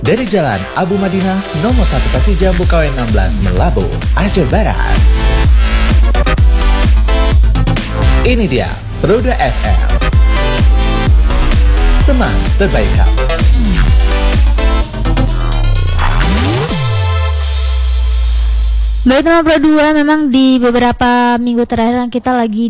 dari Jalan Abu Madinah nomor 1 Pasijam Bukawen 16 Melabo, Aceh Barat. Ini dia Roda FM, teman terbaik kamu. Baik teman Pro 2, memang di beberapa minggu terakhir kita lagi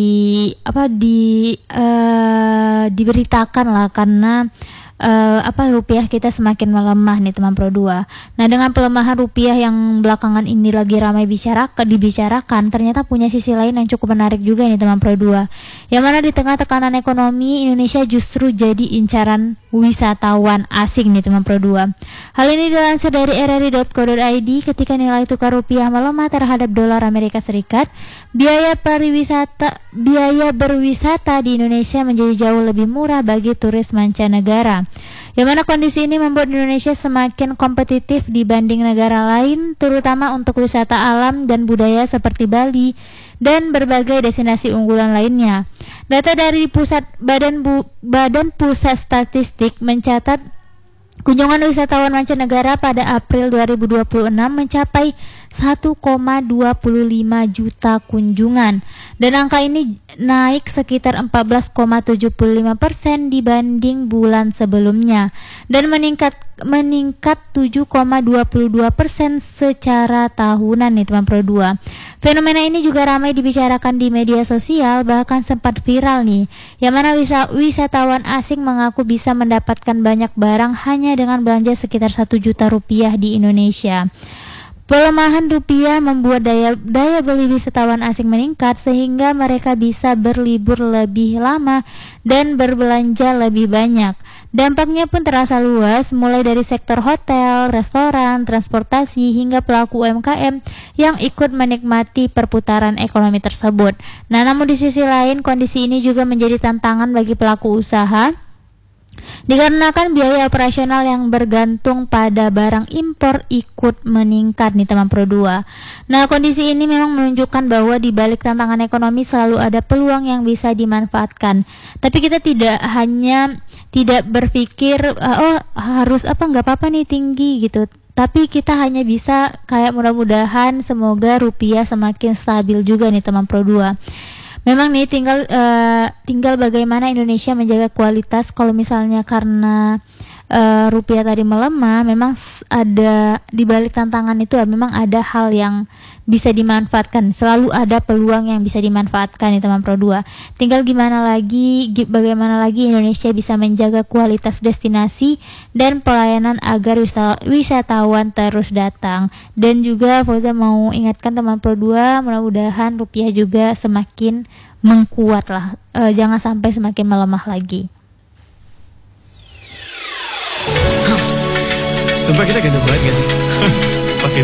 diberitakan lah karena rupiah kita semakin melemah nih teman Pro 2. Nah, dengan pelemahan rupiah yang belakangan ini lagi ramai dibicarakan, ternyata punya sisi lain yang cukup menarik juga nih teman Pro 2. Yang mana di tengah tekanan ekonomi, Indonesia justru jadi incaran wisatawan asing nih teman Pro 2. Hal ini dilansir dari rri.co.id. Ketika nilai tukar rupiah melemah terhadap dolar Amerika Serikat, biaya berwisata di Indonesia menjadi jauh lebih murah bagi turis mancanegara. Yang mana kondisi ini membuat Indonesia semakin kompetitif dibanding negara lain, terutama untuk wisata alam dan budaya seperti Bali dan berbagai destinasi unggulan lainnya. Data dari Badan Pusat Statistik mencatat kunjungan wisatawan mancanegara pada April 2026 mencapai 1,25 juta kunjungan, dan angka ini naik sekitar 14,75% dibanding bulan sebelumnya dan meningkat 7,22% secara tahunan nih teman Pro 2. Fenomena ini juga ramai dibicarakan di media sosial, bahkan sempat viral nih, yang mana wisatawan asing mengaku bisa mendapatkan banyak barang hanya dengan belanja sekitar 1 juta rupiah di Indonesia. Pelemahan rupiah membuat daya beli wisatawan asing meningkat sehingga mereka bisa berlibur lebih lama dan berbelanja lebih banyak. Dampaknya pun terasa luas, mulai dari sektor hotel, restoran, transportasi, hingga pelaku UMKM yang ikut menikmati perputaran ekonomi tersebut. Nah, namun di sisi lain, kondisi ini juga menjadi tantangan bagi pelaku usaha, dikarenakan biaya operasional yang bergantung pada barang impor ikut meningkat nih teman Pro 2. Nah, kondisi ini memang menunjukkan bahwa di balik tantangan ekonomi selalu ada peluang yang bisa dimanfaatkan. Tapi kita tidak berpikir nggak apa-apa nih tinggi gitu. Tapi kita hanya bisa kayak mudah-mudahan semoga rupiah semakin stabil juga nih teman Pro 2. Memang nih tinggal bagaimana Indonesia menjaga kualitas. Kalau misalnya karena rupiah tadi melemah, memang ada di balik tantangan itu memang ada hal yang bisa dimanfaatkan. Selalu ada peluang yang bisa dimanfaatkan nih teman Pro 2. Tinggal bagaimana lagi Indonesia bisa menjaga kualitas destinasi dan pelayanan agar wisatawan terus datang. Dan juga Fauza mau ingatkan teman Pro 2, mudah-mudahan rupiah juga semakin mengkuat lah, jangan sampai semakin melemah lagi. Sumpah kita ganteng banget gak sih?